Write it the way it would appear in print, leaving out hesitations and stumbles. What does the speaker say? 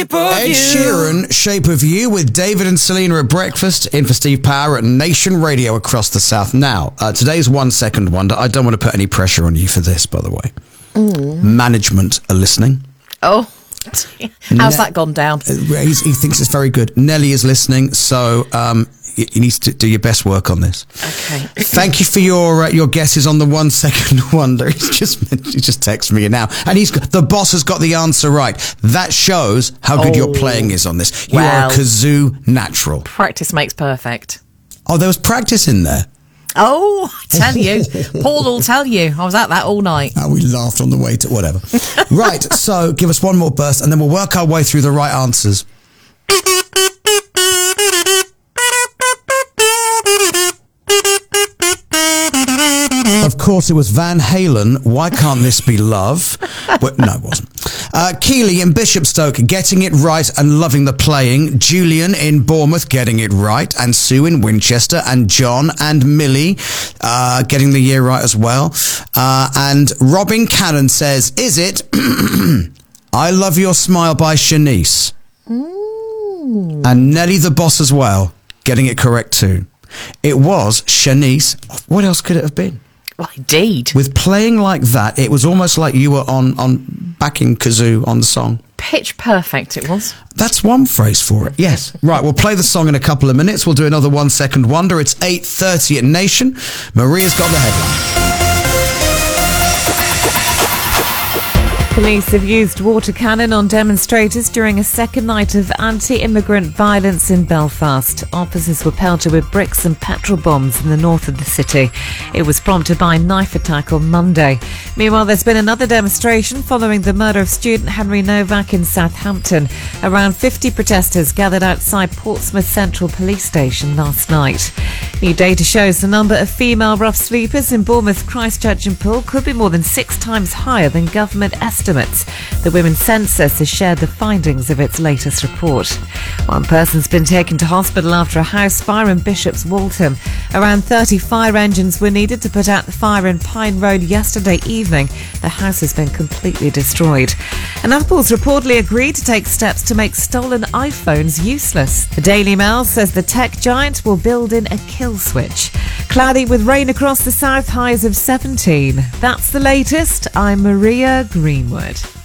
Ed Sheeran, Shape of You, with David and Selena at breakfast, in for Steve Power at Nation Radio across the South. Now, today's 1 Second Wonder. I don't want to put any pressure on you for this, by the way. Management are listening. Oh, how's that gone down? He thinks it's very good. Nelly is listening, so you need to do your best work on this. Okay. Thank you for your guesses on the 1 Second Wonder. He just texted me now, and the boss has got the answer right. That shows how good your playing is on this. You are a kazoo natural. Practice makes perfect. Oh, there was practice in there. Oh, I tell you. Paul will tell you. I was at that all night. We laughed on the way to whatever. Right, so give us one more burst and then we'll work our way through the right answers. Of course, it was Van Halen. Why Can't This Be Love? Well, no, it wasn't. Keely in Bishopstoke, getting it right and loving the playing. Julian in Bournemouth, getting it right. And Sue in Winchester. And John and Millie getting the year right as well. And Robin Cannon says, is it I Love Your Smile by Shanice? And Nelly the Boss as well, getting it correct too. It was Shanice. What else could it have been? Well, indeed. With playing like that, it was almost like you were on backing kazoo on the song. Pitch perfect it was. That's one phrase for it, yes. Right, we'll play the song in a couple of minutes. We'll do another 1 Second Wonder. It's 8:30 at Nation. Maria's got the headline. Police have used water cannon on demonstrators during a second night of anti-immigrant violence in Belfast. Officers were pelted with bricks and petrol bombs in the north of the city. It was prompted by a knife attack on Monday. Meanwhile, there's been another demonstration following the murder of student Henry Novak in Southampton. Around 50 protesters gathered outside Portsmouth Central Police Station last night. New data shows the number of female rough sleepers in Bournemouth, Christchurch and Poole could be more than 6 times higher than government estimates. The Women's Census has shared the findings of its latest report. One person's been taken to hospital after a house fire in Bishop's Waltham. Around 30 fire engines were needed to put out the fire in Pine Road yesterday evening. The house has been completely destroyed. And Apple's reportedly agreed to take steps to make stolen iPhones useless. The Daily Mail says the tech giant will build in a kill switch. Cloudy with rain across the south, highs of 17. That's the latest. I'm Maria Greenwood.